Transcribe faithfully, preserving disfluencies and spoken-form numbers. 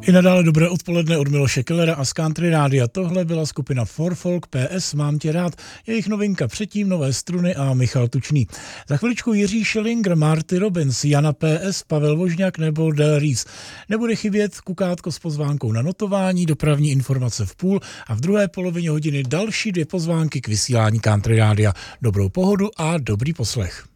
I nadále dobré odpoledne od Miloše Kellera a z Country Rádia. Tohle byla skupina For Folk P S Mám tě rád, jejich novinka předtím Nové struny a Michal Tučný. Za chviličku Jiří Schellinger, Marty Robbins, Jana P S, Pavel Vožňák nebo Del Reese. Nebude chybět kukátko s pozvánkou na notování, dopravní informace v půl a v druhé polovině hodiny další dvě pozvánky k vysílání Country Rádia. Dobrou pohodu a dobrý poslech.